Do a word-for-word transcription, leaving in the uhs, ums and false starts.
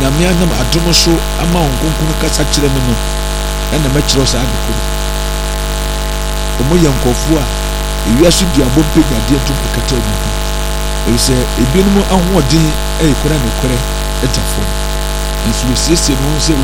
nyame anam adom so ama wo nkonkon kasa kyerɛ me no ɛna mɛkyerɛ saa adoko ɔmo yɛ nkɔfo a ewiase duabɔ mpagyadeɛ ntom ɛkata ɔmo ho ɛyɛ sɛ ebinom ahoɔden ɛyɛ kora ne korɛ ɛda fam nso wɔsiesie no ho sɛ